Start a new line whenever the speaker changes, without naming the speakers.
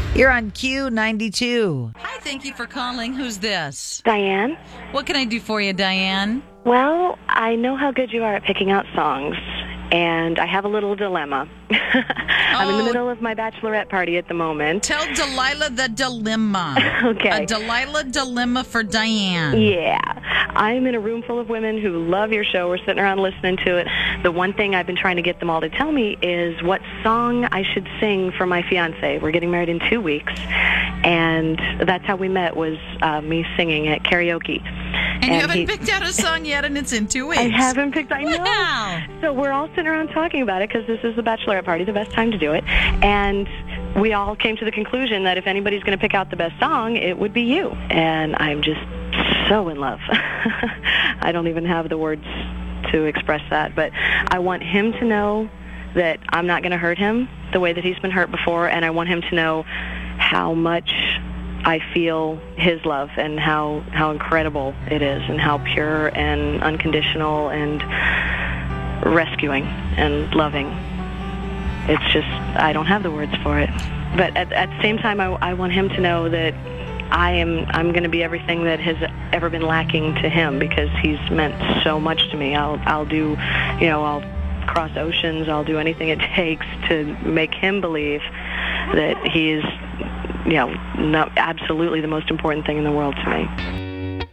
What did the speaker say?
You're on Q92. Hi, thank you for calling. Who's this?
Diane?
What can I do for you, Diane?
Well, I know how good you are at picking out songs, and I have a little dilemma. I'm in the middle of my bachelorette party at the moment.
Tell Delilah the dilemma.
Okay.
A Delilah dilemma for Diane.
Yeah. I'm in a room full of women who love your show. We're sitting around listening to it. The one thing I've been trying to get them all to tell me is what song I should sing for my fiancé. We're getting married in 2 weeks, and that's how we met, was me singing at karaoke.
And you haven't picked out a song yet, and it's in 2 weeks.
I haven't picked. I know.
Wow.
So we're all sitting around talking about it because this is the bachelorette party, the best time to do it. And we all came to the conclusion that if anybody's going to pick out the best song, it would be you. And I'm just so in love. I don't even have the words to express that. But I want him to know that I'm not going to hurt him the way that he's been hurt before. And I want him to know how much I feel his love and how incredible it is and how pure and unconditional and rescuing and loving. It's just, I don't have the words for it. But at the same time, I want him to know that I'm going to be everything that has ever been lacking to him, because he's meant so much to me. I'll do, I'll cross oceans. I'll do anything it takes to make him believe that he is, absolutely the most important thing in the world to me.